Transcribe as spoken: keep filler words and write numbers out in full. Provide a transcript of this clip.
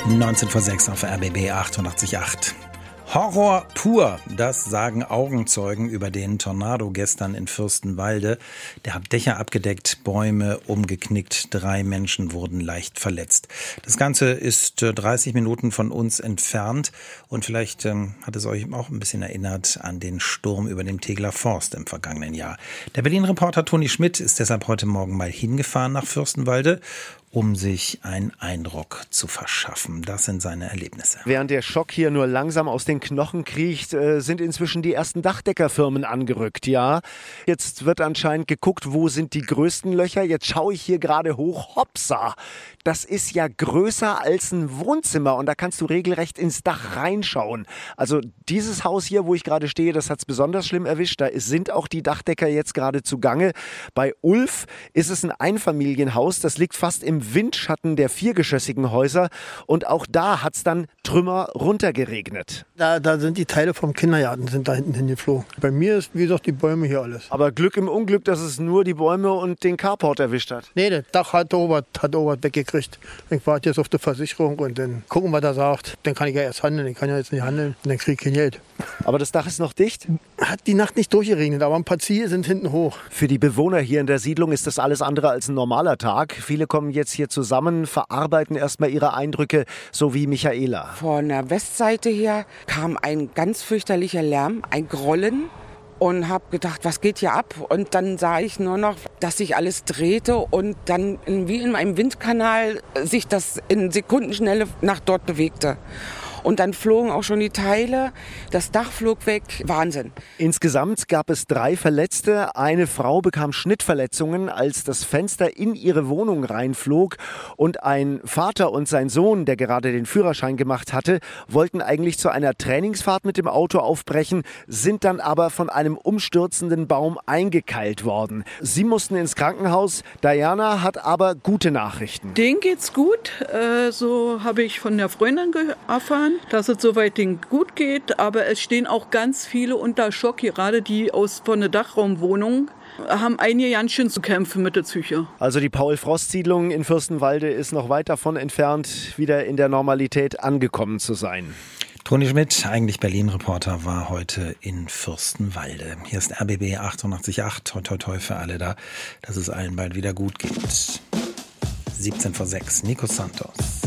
neunzehn vor sechs auf R B B achtundachtzig Komma acht. Horror pur, das sagen Augenzeugen über den Tornado gestern in Fürstenwalde. Der hat Dächer abgedeckt, Bäume umgeknickt, drei Menschen wurden leicht verletzt. Das Ganze ist dreißig Minuten von uns entfernt und vielleicht ähm, hat es euch auch ein bisschen erinnert an den Sturm über dem Tegeler Forst im vergangenen Jahr. Der Berlin-Reporter Toni Schmidt ist deshalb heute Morgen mal hingefahren nach Fürstenwalde, um sich einen Eindruck zu verschaffen. Das sind seine Erlebnisse. Während der Schock hier nur langsam aus den Knochen kriecht, äh, sind inzwischen die ersten Dachdeckerfirmen angerückt. Ja, jetzt wird anscheinend geguckt, wo sind die größten Löcher. Jetzt schaue ich hier gerade hoch. Hopsa! Das ist ja größer als ein Wohnzimmer und da kannst du regelrecht ins Dach reinschauen. Also dieses Haus hier, wo ich gerade stehe, das hat es besonders schlimm erwischt. Da sind auch die Dachdecker jetzt gerade zugange. Bei Ulf ist es ein Einfamilienhaus, das liegt fast im Windschatten der viergeschossigen Häuser und auch da hat es dann Trümmer runtergeregnet. Da, da sind die Teile vom Kindergarten sind da hinten hingeflogen. Bei mir ist, wie gesagt, die Bäume hier alles. Aber Glück im Unglück, dass es nur die Bäume und den Carport erwischt hat. Nee, das Dach hat Obert, hat Obert weggekriegt. Ich warte jetzt auf die Versicherung und dann gucken, was er sagt. Dann kann ich ja erst handeln. Ich kann ja jetzt nicht handeln und dann kriege ich kein Geld. Aber das Dach ist noch dicht? Hat die Nacht nicht durchgeregnet, aber ein paar Ziele sind hinten hoch. Für die Bewohner hier in der Siedlung ist das alles andere als ein normaler Tag. Viele kommen jetzt hier zusammen, verarbeiten erstmal ihre Eindrücke, so wie Michaela. Von der Westseite her kam ein ganz fürchterlicher Lärm, ein Grollen. Und habe gedacht, was geht hier ab? Und dann sah ich nur noch, dass sich alles drehte und dann wie in einem Windkanal sich das in Sekundenschnelle nach dort bewegte. Und dann flogen auch schon die Teile, das Dach flog weg, Wahnsinn. Insgesamt gab es drei Verletzte. Eine Frau bekam Schnittverletzungen, als das Fenster in ihre Wohnung reinflog. Und ein Vater und sein Sohn, der gerade den Führerschein gemacht hatte, wollten eigentlich zu einer Trainingsfahrt mit dem Auto aufbrechen, sind dann aber von einem umstürzenden Baum eingekeilt worden. Sie mussten ins Krankenhaus. Diana hat aber gute Nachrichten. Denen geht's gut. Äh, so habe ich von der Freundin erfahren, dass es soweit denen gut geht, aber es stehen auch ganz viele unter Schock, gerade die aus von der Dachraumwohnung, haben einige ganz schön zu kämpfen mit der Psyche. Also die Paul-Frost-Siedlung in Fürstenwalde ist noch weit davon entfernt, wieder in der Normalität angekommen zu sein. Toni Schmidt, eigentlich Berlin-Reporter, war heute in Fürstenwalde. Hier ist R B B achtundachtzig Komma acht. Toi, toi, toi für alle da, dass es allen bald wieder gut geht. siebzehn vor sechs, Nico Santos.